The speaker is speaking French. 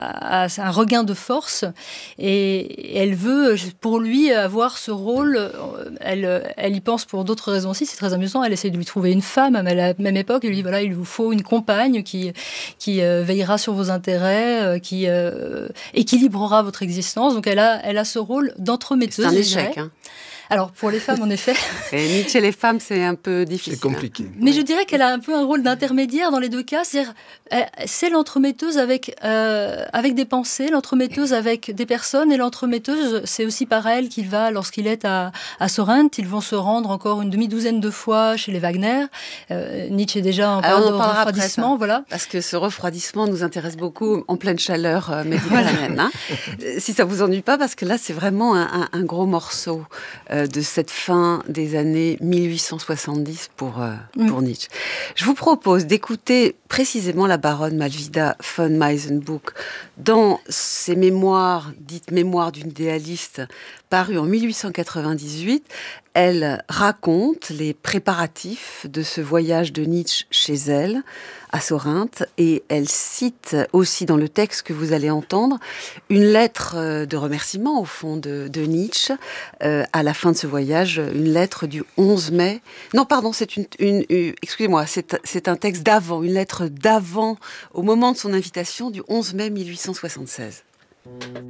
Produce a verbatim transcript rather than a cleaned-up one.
a, a un regain de force et elle veut, pour lui, avoir ce rôle. Elle, elle y pense pour d'autres raisons aussi, c'est très amusant. Elle essaie de lui trouver une femme à la même époque. Elle lui dit, voilà, il vous faut une compagne qui, qui euh, veillera sur vos intérêts, euh, qui euh, équilibrera votre existence. Donc elle a, elle a ce rôle d'entremetteuse. C'est un échec, hein. Alors, pour les femmes, en effet... Et Nietzsche et les femmes, c'est un peu difficile. C'est compliqué. Mais oui. je dirais qu'elle a un peu un rôle d'intermédiaire dans les deux cas. C'est-à-dire, c'est l'entremetteuse avec, euh, avec des pensées, l'entremetteuse avec des personnes. Et l'entremetteuse, c'est aussi par elle qu'il va, lorsqu'il est à, à Sorrente, ils vont se rendre encore une demi-douzaine de fois chez les Wagner. Euh, Nietzsche est déjà en période de refroidissement. Après, voilà. Parce que ce refroidissement nous intéresse beaucoup en pleine chaleur euh, méditerranéenne. Hein. Si ça vous ennuie pas, parce que là, c'est vraiment un, un, un gros morceau euh, de cette fin des années mille huit cent soixante-dix pour, euh, pour mm. Nietzsche. Je vous propose d'écouter précisément la baronne Malvida von Meisenbuch dans ses mémoires, dites mémoires d'une idéaliste, parues en mille huit cent quatre-vingt-dix-huit. Elle raconte les préparatifs de ce voyage de Nietzsche chez elle, à Sorrente, et elle cite aussi dans le texte que vous allez entendre une lettre de remerciement au fond de, de Nietzsche euh, à la fin de ce voyage, une lettre du onze mai. Non, pardon, c'est une, une, une excusez-moi, c'est, c'est un texte d'avant, une lettre d'avant, au moment de son invitation du onze mai mille huit cent soixante-seize.